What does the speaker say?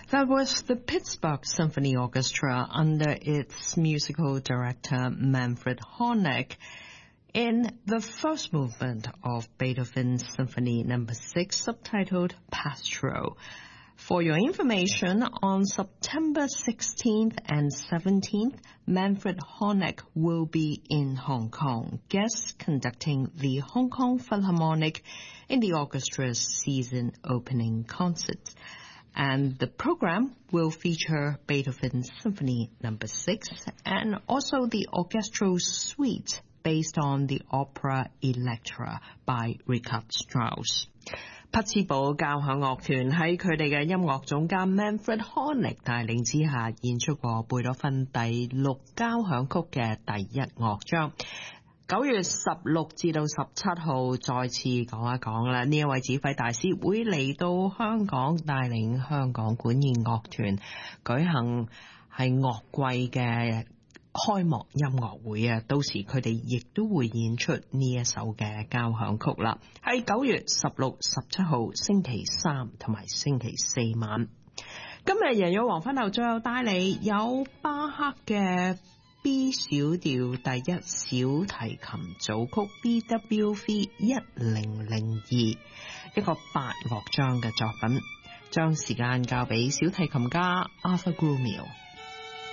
That was the Pittsburgh Symphony Orchestra under its musical director Manfred Honeck in the first movement of Beethoven's Symphony No. 6, subtitled Pastoral. For your information, on September 16th and 17th, Manfred Honeck will be in Hong Kong, guest conducting the Hong Kong Philharmonic in the orchestra's season opening concert. And the program will feature Beethoven's Symphony No. 6 and also the orchestral suite based on the opera Electra by Richard Strauss. 匹茲堡交響樂團喺佢哋嘅音樂總監 Manfred Honeck 帶領之下演出過貝多芬第6交響曲嘅第一樂章。9月16至到17號再次講一講啦，呢一位指揮大師會嚟到香港帶領香港管弦樂團舉行係樂季嘅開幕音樂會啊，到時佢哋亦都會演出呢一首嘅交響曲啦，係9月16、17號星期三同埋星期四晚。今日人肉黃昏後最後帶嚟有巴赫嘅 B 小調第一小提琴組曲 BWV 1002，一個8樂章嘅作品，將時間交俾小提琴家 Arthur Grumiaux。